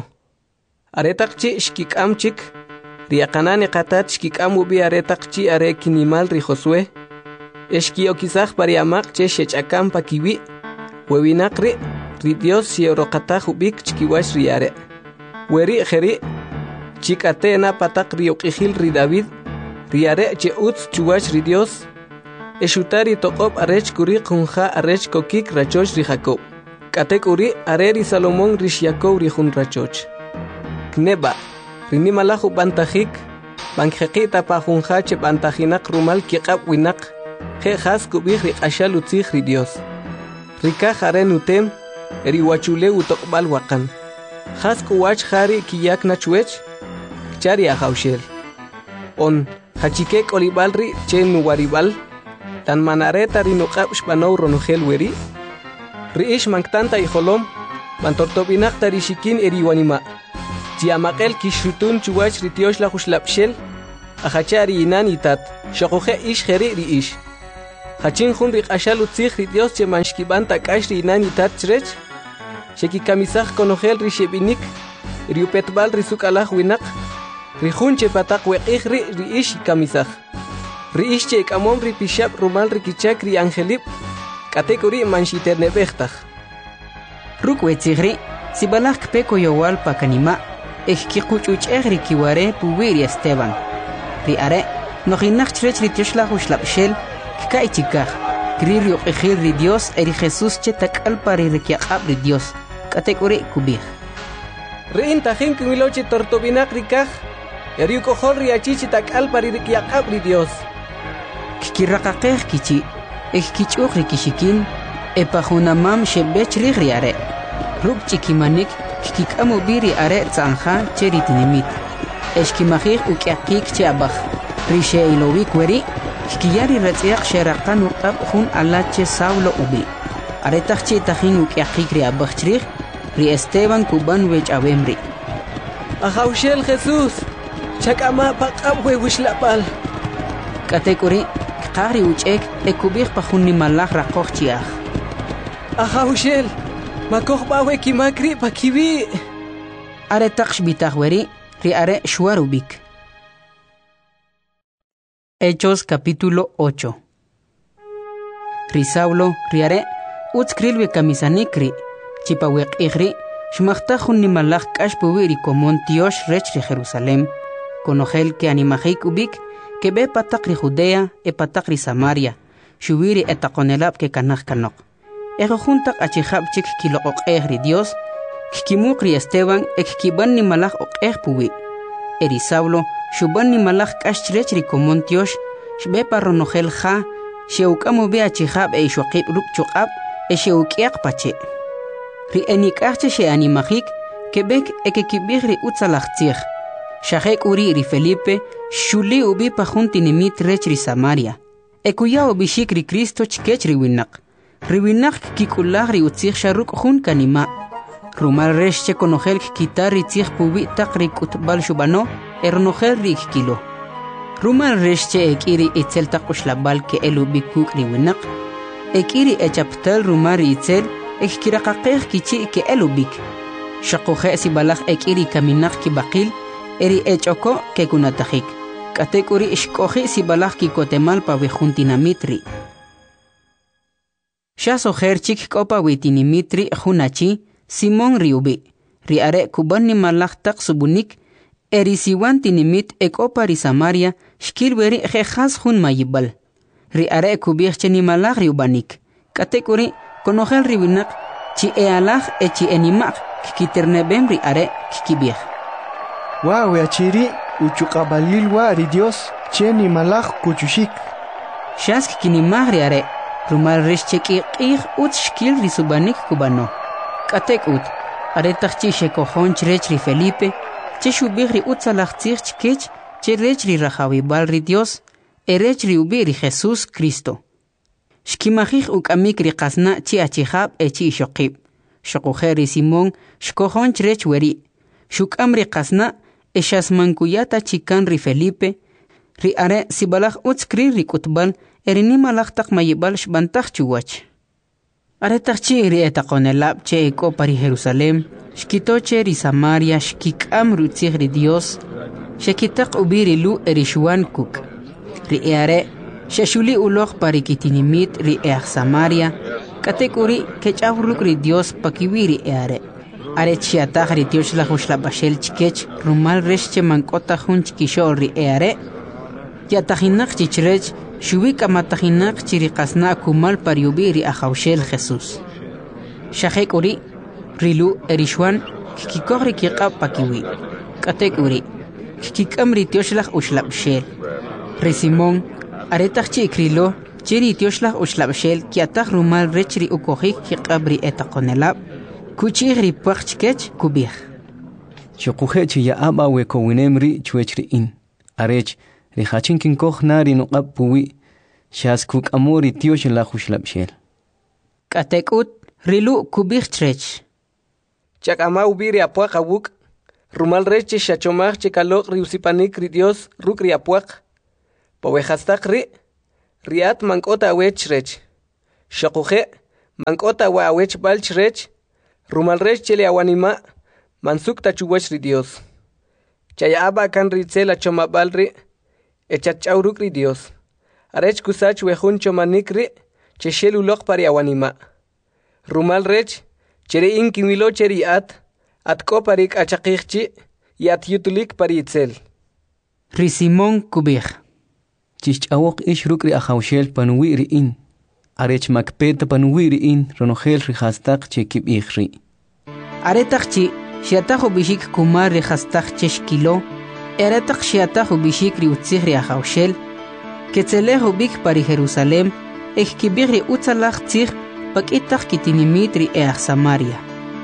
Aretakchi shkikamchik. Riaqanane qatat shkikam ubi aretakchi are kinimal ri Josué. Eshkiokizaj pariamak che shechakam pakiwi. Wewinakri. Ri Dios shioroqataj ubik chkiwash riare. Weri jeri. Chikatena patak riokijil ri David. Riare che utz chuwach ri Dios. Eshutari toqop arech kuri kunja arech kokik rachoch ri Jacob. Katek uri areri Salomón rish Jacob ri jun rachoch. Kneba. Rinimalahu bantajik. Banjekita pa junja che bantajinak rumal kiqab winak. Je has kubij ri qashal utzij ri Dios. Rika jaren utem. Eri wachule utokbal wakan. Has kuwach jari kiyak nachuech. Kchari ajaushel. On hachikek olibalri che nuwaribal. Tan manareta rinukab shpanow ronogel weri. Riish manktanta y holom. Mantortobinak tarishikin eriwanima. Tiamaqel kishutun chuwach ritiosh la huslapshel. Achachari inan itat. Shokoje ish heri ri ish. Hachin hun rik ashal utzich ritios che manshkiban takash ri inan itat chrech. Sheki kamisach konogel ri shebinik. Riupetbal risuk alah winak. Rihun che patak weqih ri ri ish kamisach. Ri ish che kamom ri pishap rumal ri kichak ri angelip. Katekuri manshiter nebechtach. Ruk wetzigri. Sibalak peko yowal pakanima. Ekikuchuch egri kiware puwiri Esteban. Ri are. Nojinak chrech ri tioshla huslapshel. Kai chikaj. Krir yo ejir ri Dios eri Jesús che takal pari rekiaqab ri Dios. Katekuri kubij. Rin tajin kimiloche tortobinak rikaj. Eri ukojol ri achichi takal pari rekiaqab ri Dios. Kikirakaqej kichi. Ekkichuj ri kishikin. Epajunamam shebech ri ri are. Ruk chikimanik kikikamu biri are tzanja cheri tinimit. Eshkimajij ukiakik che abaj. Rishe ilowik weri. Kiyari ratziaq sheraqan uqab hun alache Saulo ubi. Aretach tajin ukiakik ri abaj chrij. Ri Esteban kuban wech abemri. Ajaushel Jesús. Chakama paqab we wishlapal. Katekuri qari uchek ekubij pajun nimalaj raqoj chiaj. Ajaushel. Makoh bawe kimakri pakibi. Are taksh bitahweri ri are shwarubik. Hechos capítulo ocho. Ri Saulo ri are utskrilwe kamisanikri chipawek igri shmachtajun nimalaj kashpuwiri komon tiosh rech ri Jerusalem konogel ke animajik ubik ke be patak ri Judea e patak ri Samaria shubiri etakonelab ke kanaj kanok. Ejo juntak achihab chik kilo oqeh ri Dios, kikimuk ri Esteban ek kiban ni malaj oqeh puwi. Eri Saulo, shuban ni malaj kashrech ri komontiosh, shbe parronogel ja, sheukamo be achihab e shwaqib ruk chuqab, e sheukiak pache. Ri enikahche she animajik, kebek eke kibig ri utzalachtzich. Shahek uri ri Felipe, shuli ubi pajunti nimit rech ri Samaria. Ekuya ubishik ri Cristo chkech ri winak. Riwinak kikulag ri utzich sharuk hun kanima. Rumal resche konogel kitar ri tzich pubi tak ri kutbal shubano, ernogel ri kilo. Rumal resche ekiri itzel takushlabal ke elubikuk riwinak. Ekiri echaptal rumar itzel ekkirakaqeh kichi ke elubik. Shakoje sibalaj ekiri kaminak kibakil, eri echoko ke kunatajik. Katekuri ishkoji sibalaj kikotemal pabejuntinamitri. Shaso herchik kopa witinimitri hunachi Simon riubi. Ri are kuban ni malaj tak subunik. Eri siwan tinimit ekopa ri Samaria shkilweri jehaz hun mayibal. Ri are kubich ni malaj riubanik. Katekuri konogel ribinak chi ealaj e chi enimak kikiternebem ri are kikibich. Wow, achiri uchukabalil wa ri Dios cheni malaj kuchushik. Shask kinimag ri are. Rumal rishcheki qih ut shkil ri subanik kubano. Katek ut. Aretach shekojon chrech ri Felipe. Che shubig ri utzalach tzich chkech. Che rech ri rajawibal ri Dios. Erech ri ubi ri Jesús Cristo. Shkimajij ukamik ri qasna chi achihab e chi shokib. Shokujer ri Simón shkojon chrech weri. Shukam ri qasna e shasmankuyata chikan ri Felipe. Ri are sibalaj utskri ri kutbal. Erini malaktak mayibal shbantak chuwach. Aretak chi ri etakonelab che eko pari Jerusalem. Shkito che ri Samaria shkikam rutzig ri Dios. Shekitak ubiri lu eri shuan kuk. Ri eare sheshuli ulog pari kitinimit ri each Samaria. Katekuri kechawruk ri Dios pakiwiri eare. Are chiatak ri Dios la hushlabashel chikech rumal reshche mankota hun chikishol ri eare. Yatajinak chichrech. Shubik amatajinak chiriqasna kumal pariubiri ajaushel Jesús. Shahek uri, rilu erishwan, kikikogri kiqab pakiwi. Katek uri, kikikamri tioshlach ushlabshel. Ri Simón, aretach chikrilo, chiri tioshlach ushlabshel, kiatach rumal rechri ukojik kiqabri etakonelab, kuchigri puachkech kubih. Shokujech ya aba wekowinem chuechri in. Arech, Rihachin kinkoj nari no puwi shaskuk amori tiosh la hushlabshel. Katekut rilu kubich trech. Chakama ubiri apuakawuk Rumal reche shachomach che kalok riusipanik ri Dios ruk ri apuak. Pawehastak ri. Riat mankota awech rech. Shakuje mankota wa awech balch rech. Rumal rech chele awanima. Mansuk tachuwech ri Dios. Chaya aba kan ri tsela choma balri. Echachau ruk ri Dios. Arech kusach wehun chomanik ri. Che shelu lok pari awanima. Rumal rech. Chere inkimilo cheri at. At ko parik achakikchi. Yat yutulik pari itzel. Ri Simón Kubich. Chichawok ish rukri ahawshel panuwi ri in. Arech makpeta panuwi ri in. Ronogel ri hastak che kib ikhri. Aretak chi. Shiatajo bishik kumar ri hastak che shkilo. Aretak shiatajo bishik ri utzig ri ahawshel. Ketzelejo bik pari Jerusalem. Ek kibir ri utzalach tzig. Pakitak kitinimit ri each Samaria.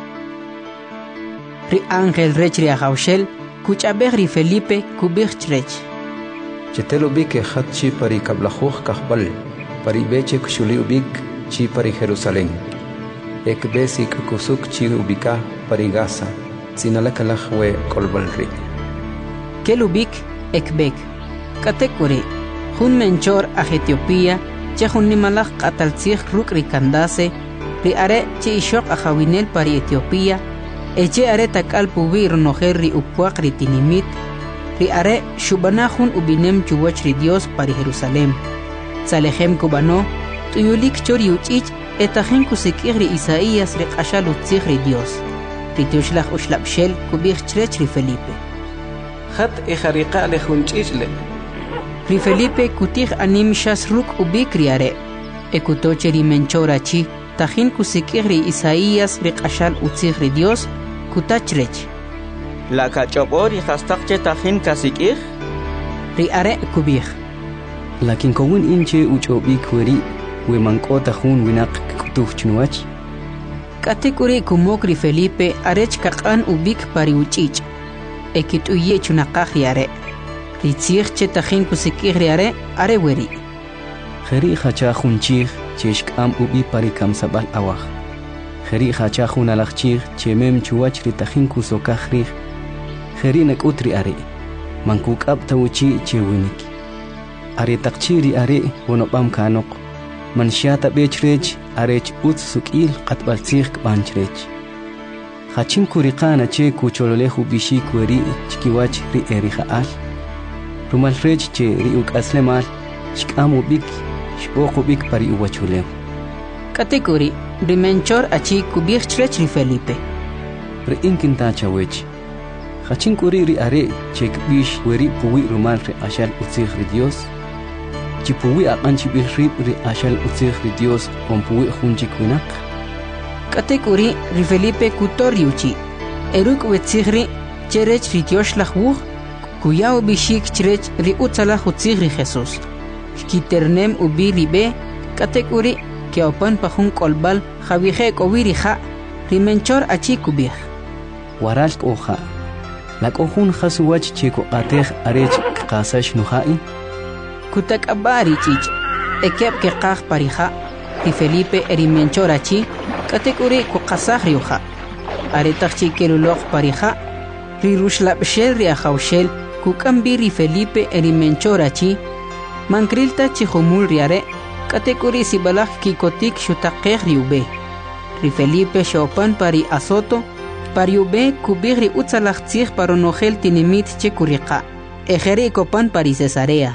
Ri Ángel rech ri ahawshel. Kuchabeg ri Felipe kubich rech. Chetelo bik hat chi pari kablajuj kahbal, pari beche kushuli ubik chi pari Jerusalén. Ek besik kusuk chi ubika pari Gaza, sinalakalaj we kolbalri. Kel ubik ekbek. Katekuri, hun menchor a Etiopía, che hun nimalaj kataltzig ruk ri kandase, ri are che ishok a jawinel pari Etiopía, eche are takal pubi ronojer ri upuak ri tinimit, ri are shubanahun ubinem chuwach ri Dios pari Jerusalem. Tzalejem kubano, tuyulik chori uchich, etajen kusikir ri Isaías ri qashal utzig ri Dios. Ri tiushlach ushlapshel kubich chrech ri Felipe. Hat ejariqa lejunchichle. Ri Felipe kutig anim shas ruk ubik ri are. Ekutoche ri menchorachi, tajin kusikir ri Isaías ri qashal utzig ri Dios, kutachrech. La cachopor y hastakche tajin kasikir. Ri are kubich. Lakin kowin inche uchobik weri, we mankota hun winak kutuh chnuach. Katekuri kumok ri Felipe arech kakan ubik pari uchich. Ekit uye chunakaj ri are. Ri tzig che tajin kusikir ri are, are weri. Kheri khacha khunchig cheshk am ubi pari kamsabal awach. Kheri khacha khun alachchig chemem chuwach ri tajin kusokajri. Kheri nakutri are. Mankuk ab tawchi chewinik. Are takchiri are wonopam kanok. Manshata bechrech arech uts sukil qatbaltzig banchrech. Khachim kuriqana che kuchololehu bishik weri chkiwach ri erihaal. Rumal rech che ri ukaslemal shkamu bik shboqu bik pari uwachulew. Katekuri rimenchor achi kubich chrech ri Felipe. Ri inkinta chawech. Khachim kuri ri are che kbish weri puwi rumal ri ashal utzig ri Dios. Chipuwi aqanchi bil rib ri ashal utzig ri Dios on puwi khunchik winak. Katekuri ri Felipe kutoriuchi. Eruk wetzigri cherech ri Dioshlach wuch. Kuyao bishik chrech ri utzalach utzig ri Jesus. Kiternem ubi ribe. Katekuri ke opan pahun kolbal javije kowiri ja. Rimenchor achi kubich. Waral oja. La kohun khasuwach cheko atej arech qasash nuhai. Kutak abari chich. Ekep ke qaj parija. Ri Felipe erimenchor achi. Katekuri ku qasaj riuja. Aretach chikelulok parija. Ri rushlapshel ri ahawshel. Kukambi ri Felipe erimenchor achi. Mankrilta chihumul riare. Katekuri sibalak kikotik shutakej riube. Ri Felipe shopan pari azoto. Pariube kubigri utzalach tzig paronogel tinimit chekuriqa. Ejeri copan pari Cesarea.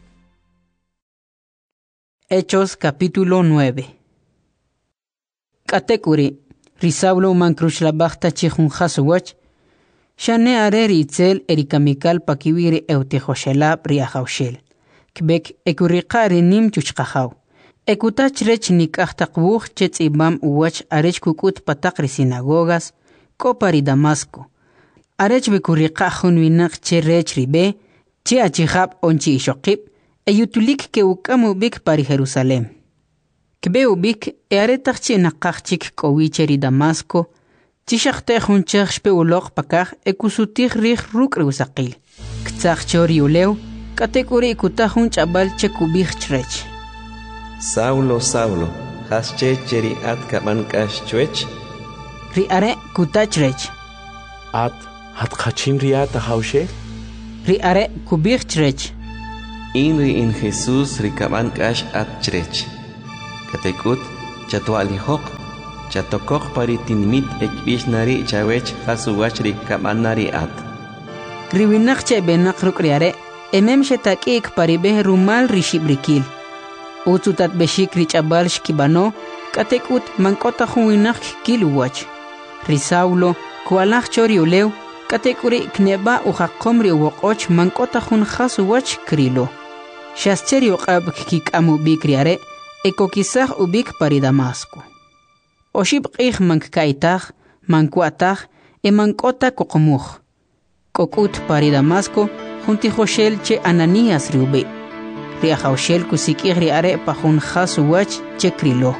Hechos capítulo nueve. Katekuri, Risaulo mankruchlabachta chihun hasuwach. Shane areri itzel erikamikal pakiwiri eutejoshelab riahaushel. Kbek ekuriqa rinim chuchqahaw. Ekutach rech nikahtakwuch chetz ibam uwach arech kukut patakri sinagogas. Kopari Damasco. Arech bekuriqa hunwinak che rech ribe, che achihab onchi ishokib, e yutulik ke ukamu bik pari Jerusalem. Kbe ubik e aretach che nakachik kowicheri Damasco, chishakte hunchach shpe ulok pakach e kusutik rich ruk reusakil. Ktsach chori ulew, katekuri kutahun chabal che kubich chrech. Saulo, Saulo, has che cheri at kaman kash chwech? Ri are kutachrech. At hat khachim riata haushel ri are kubich chrech in ri in Jesus rikaban kash at chrech katekut chatwali hok chatokok paritinmit ekbish nari chawech hasuwach rikaban nari at riwinak che benak rukriare emem shetakik paribe rumal rishibrikil ututat beshik richabal shkibano katekut mankota huinak kiluwach risaulo kualach choriuleu katekuri kneba uhakomri woqoch mankota hun khasuwach krilo shascheri uqab kikamu bikriare ekokisah ubik pari Damasco oshib qih mankkaitah mankuatah e mankota koqmuh kokut pari Damasco junti hoshel che Ananías riube riahoshel kusikir riare pahun khasuwach che krilo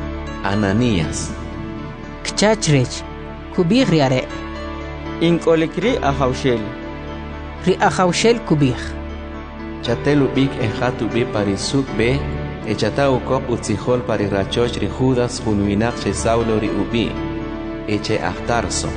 Ananías kchachrech kubir riare inkolikri ahaushel ri ahaushel kubir chatelubik ejatubi parisuk be echatau kop utzihol pari rachoch ri Judas hunwinak che Saulo ri ubi eche ahtarso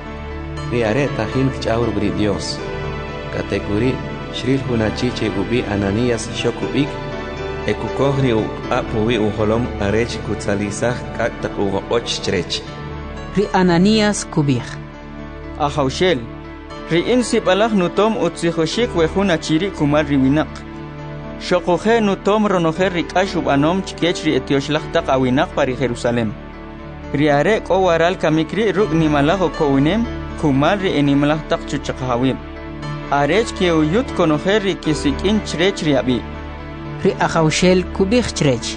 ri are tahin kchaur bri Dios kategori shril hunachiche ubi Ananías shokubik ekukohri u apuwi uholom arech kutzalisah kaktak ugoch chrech ri Ananías kubir ahaushel ri insib alah nutom utzihoshik wehuna chiri kumar riwinak shokohe nutom ronoher rikashub anom chkech ri etioshlah tak awinak pari Jerusalem ri are ko waral kamikri rug nimalah kowinem kumar ri enimlah tak chuchahawib arech ke uyut konoher ri kisikin chrech ri abi ri ahaushel kubir chrech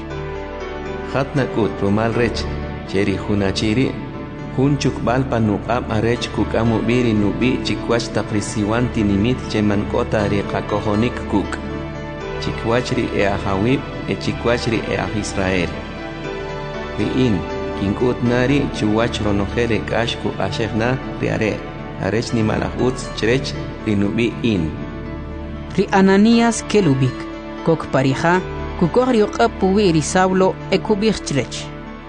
hatna kut rumal rech cheri hunachiri Hunchuk balpa nuqam arech kukamu biri nubi chikwach taprisiwan tinimit cheman kota ri qakohonik kuk chikwachri e ahawib e chikwachri e ah Israel ri in kinkut nari chuwach ronojere kashku ashegna ri are arech ni malahut chrech ri nubi in ri Ananías kelubik kok parija kukogri oqapu ri Saulo e kubir chrech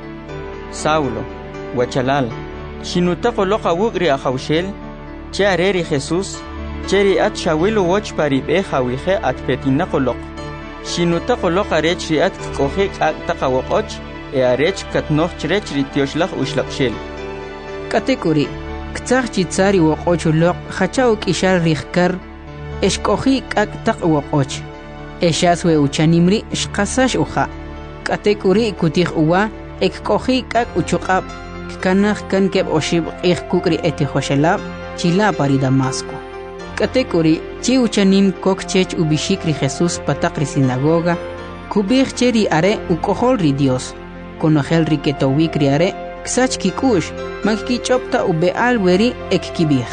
Saulo Wachalal, shinutako loka wugri ahaushel, chareri Jesus, cheri at shawilu watch paribe hawihe at petinako lok. Shinutako loka rech riat kohek at takawokoch, e arech katnoch rech ritioshlah ushlakshel. Katekuri, ktsar chitsari wokoch lok, hachauk ishal rihkar, eshkohi ak takwokoch. Eshaswe uchanimri shkasash uha. Katekuri kutih uwa, ekkohi ak uchukab. Kanach kan keb oshib ich kukri eti hoshelab chila pari Damasco katekuri chi uchanin kokchech ubishikri Jesus patakri sinagoga kubir cheri are ukohol ri Dios konohel ri ketowikri are ksach kikush magki chopta ube alweri ekkibir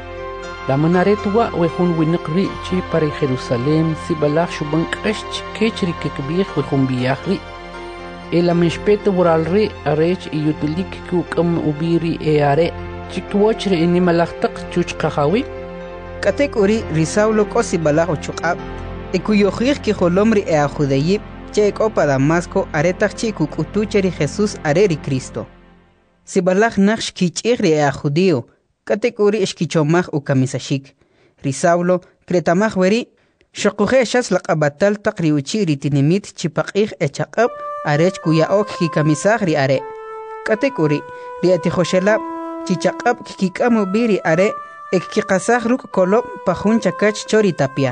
la manaretwa wehun winqri chi pari Jerusalem sibalach shuban qesh kechri kekbir wehun biyahri el ameshpete buralri arech iyutulik kukam ubiri eare chikwochre inimalaqtaq chuchqahawi katekuri risaulo kosi balajo chuqab ekuyohir ki holomri e ajudeyib che kopa Damasco aretaq chiku kutucheri Jesus areri Cristo si balaj nakh kichigri e ajudio katekuri eskichomaj ukamisashik risaulo kretamaj weri shoquje shas laqabatal taqriuchiri tinimit chipaqih echaqab arech kuya ok kikamisagri are katekuri riati khoshela chichaqab kikamu biri are ek kiqasag ruk kolop pajun chakach chori tapia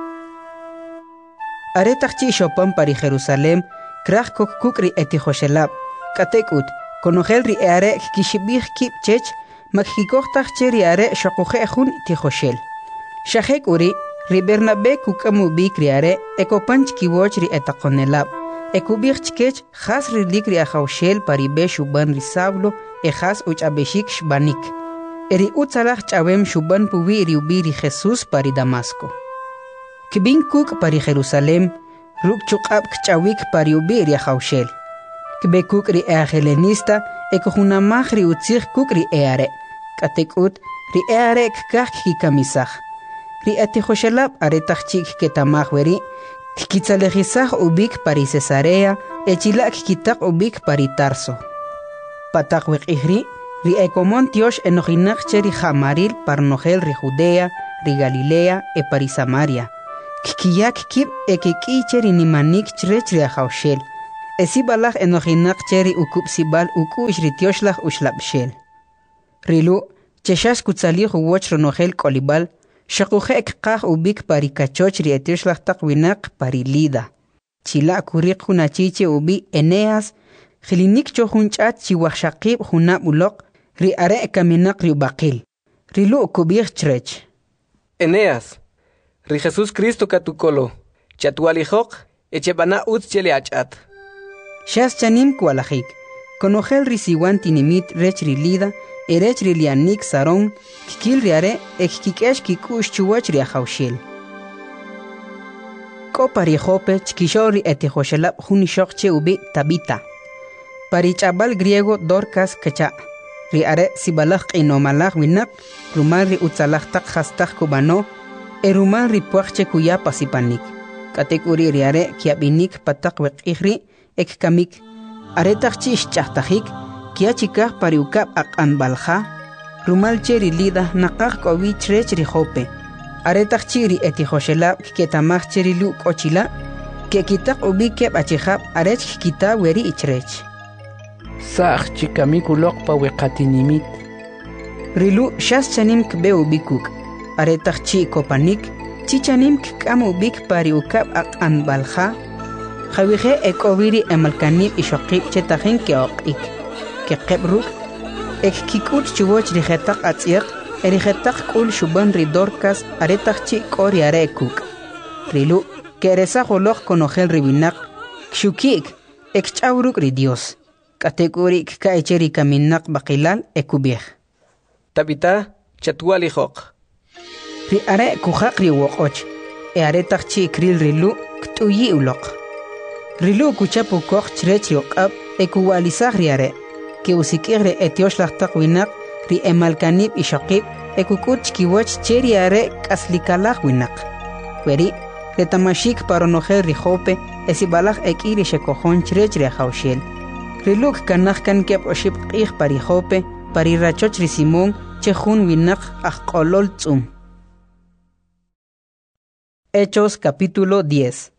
are taqchi shopam pari Jerusalem kraj kok kukri eti khoshela katekut konogel ri are kishibih kip chech makhikoj taqcheri are shoquje jun ti khoshel shahekuri ri Bernabe kukamu bikri are ekopanch kiwoch ri etaqonelab ekubich chkech khas rilikri ahaushel paribe shuban risablo e khas uchabeshik shbanik eri utzalach chawem shuban puwi riubiri Jesus pari Damasco kibin kuk pari Jerusalem ruk chuqab kchawik pari ubiri ahaushel kibe kuk ri helenista ekohuna mahri utzir kuk ri eare katekut ri earekkak kikamisach ri atihoshelab are tachchik ketamahweri Kitzalejizaj ubik pari Cesarea, echilak kitak ubik pari Tarso. Patak wekihri, ri ekomon tiosh enojinak cheri jamaril parnogel ri Judea, ri Galilea e pari Samaria. Kikiyak kib ekeki cheri nimanik chrech ri ajaushel. Esibalach enojinak cheri ukup sibal ukush ri tioshlach ushlapshel. Rilu, cheshash kutsalih uwoch ronogel kolibal, shakuje ekqaj ubik pari kachoch ri etioshlach takwinak pari Lida. Chila kurik hunachiche ubi Eneas, Jilinik chohunchat chiwashakib hunab ulok, ri are kaminak ri bakil. Rilu kubich chrech. Eneas, ri Jesús Cristo katukolo, chatualijok, echebana ut chele achat. Shas chanim kualajik, konogel ri siwan tinimit rech ri Lida, erech ri lianik saron, kikil ri are, ekikikesh kikush chuwach ri ajaushel. Ko pari jope chkishori etihoshelab hunishokche ubi Tabita. Pari chabal griego Dorcas kacha. Ri are sibalach inomalach winak, rumal ri utzalach tak hastak kubano, e rumal ri puachche kuya pasipanik. Katekuri ri are kiabinik patak wek ihri, ek kamik. Are takchish chahtajik, kia chikah pari ukap ak anbalja, rumal che ri Lida nakak kowi chrech ri jope. Aretak chiri etihoshelab ketamach chiri lu kochila, ke kitak ubi kep achihab arech kita weri ichrech. Sach chikamikulok pa wekatinimit. Rilu shas chanim kbe ubikuk, aretak chi kopanik, chichanim kam ubik pari ukab ak anbalja, Jawihe ek oviri emalkanib ishokib chetahin ke okik, ke kebruk, ek kikut chuwoch rihetak atziak, erihetak kul shuban ri Dorcas aretak chi kori are kuk. Rilu, ke eresa holok konogel ribinak, kshukik, ek chawruk ri Dios, kategorik ka echeri kaminak bakilal ekubih. Tabita, chatuali hok. Ri are kuhak ri wokoch, e aretak chi kril rilu, ktuyi ulok. Rilu kuchapu kok chrech yokab, e kuwalisag ri are, ke usikigre etiosh lachtak winak, ri emalkanib ishokib, e kukuch kiwach cheri are kaslikalak winak. Weri, retamashik paronogel ri jope, e sibalak ek iri shekojon chrech ri ajaushel. Riluk kanach kan kep oship qih pari jope, pari rachoch ri Simón, chejun winak ajkolol tzum. Hechos capítulo diez.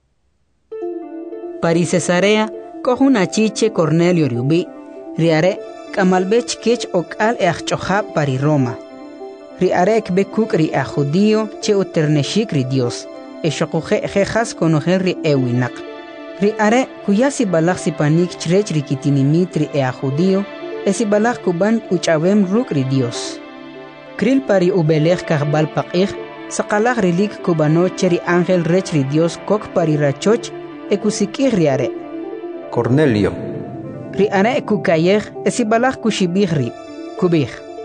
Pari Cesarea, kohun achiche Cornelio riubi, riare, kamalbech kech okal e achchohab pari Roma. Riare kbekuk ri a judío che uterneshik ri Dios, e shokuje jejas konogel ri ewinak. Riare kuyasi balak sipanik chrech ri kitinimit ri e a judío, e si balak kuban uchawem ruk ri Dios. Kril pari ubelech kahbal pakih, sakalak rilik kubano cheri ángel rech ri Dios kok pari rachoch, e kusikih riare. Cornelio. Riare kukayeh, e si balak kushibih ri, kubih.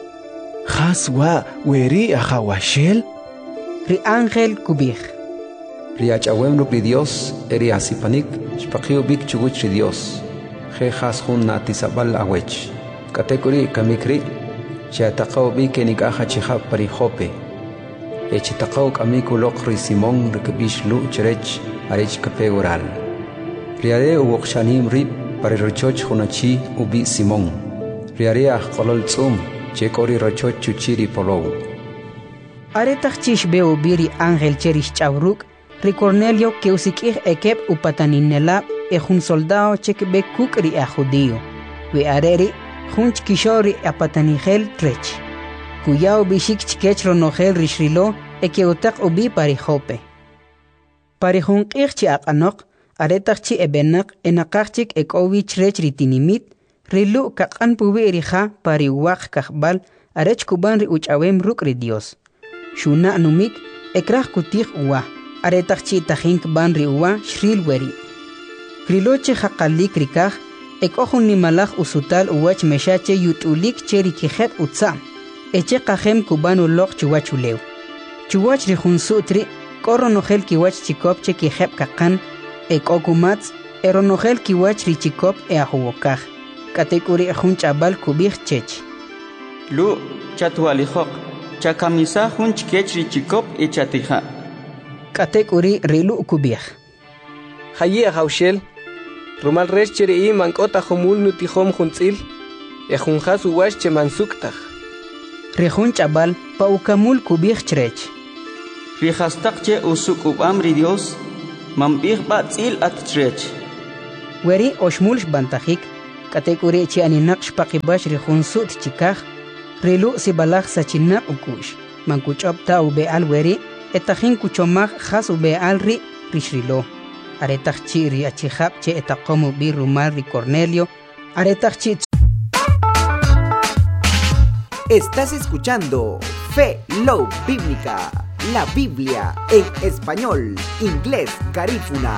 Haswa weri ajawashel? Ri ángel kubih. Riachawem ruk ri Dios, eri asipanik, shpakiu bik chuguch ri Dios. Je has hun na tisabal awech. Katekuri kamikri, chiatakaw bik enikaha chihab pari jope. E chitakaw kamikulok ri Simón rikebish lu cherech, arech kapegoral. Riare uwokshanim rib, pari rochoch hunachi ubi Simón. Riare ajkolol tzum, chekori rochoch chuchiri polow. Aretach chish beo biri ángel cherish chavruk, ri Cornelio que usikih ekep upataninela e jun soldado chekbe kuk ri a judío. We areri, jun chkishori apatanigel trech. Kuyao bishik chkech ronogel rishrilo e que utak ubi pari jope. Pari jun kirchi akanok, aretach chi ebenak enakachik ek ovi trech ritinimit, rilu kakan pubi erija pari wak kakbal arech kuban ri uchawem ruk ri Dios. Shuna numik ekrach kutih uwa, aretach chi tajink ban ri uwa shril weri. Kriloche hakalik rikaj, ek ohun nimalach usutal uwach meshache yutulik cheri kijep utsa, eche kajem kuban ulok chuwachulew. Chuwach ri junsutri, koronogel kiwach chikop che kijep kakan, ek okumats, eronogel kiwach ri chikop e ahuwokaj. Katekuri ejun chabal kubih chech. Lu, chatualijok, chakamisa jun chkech ri chikop e chatija. Katekuri rilu kubih. Hayi ajaushel, rumal rech cheri i mankota homul nutihom juntzil, Ejunjas uwash che mansuktaj. Rejun chabal pa ukamul kubij chrech. Rijastaqche usuk ubamri Dios, mambij batzil at chrech. Weri oshmulsh bantajik, katekuri chi aninaq shpaqibash rejun sut chikaj, relu si balaj sachinaq ukush. Mankuchop ta ube al weri, etajin kuchomaj jas ube al ri rishrilo. Aretaj chi ri achihab che etakomu bi rumal ri Cornelio, aretaj chi. Estás escuchando Fe Love Bíblica, la Biblia en español, inglés, garífuna.